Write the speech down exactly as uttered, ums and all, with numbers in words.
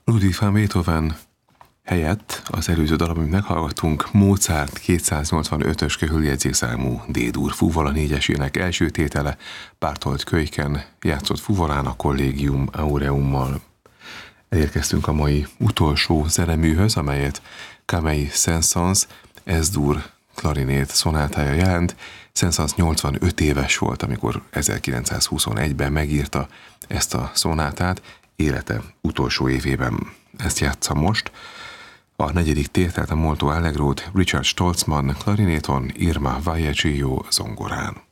Ludwig van Beethoven helyett az előző darab, amit meghallgattunk, Mozart kétszáznyolcvanötös köhöljegyzékszámú D-dur fuvola négyesének első tétele, Bartold Kölyken játszott fuvolának Collegium Aureummal. Elérkeztünk a mai utolsó zeneműhöz, amelyet Camille Saint-Saëns S-dur klarinét szonátája jelent. Saint-Saëns nyolcvanöt éves volt, amikor ezerkilencszázhuszonegyben megírta ezt a szonátát, élete utolsó évében. Ezt játsza most. A negyedik tételt, a Molto Allegrót Richard Stolzmann klarinéton, Irma Vallecillo zongorán.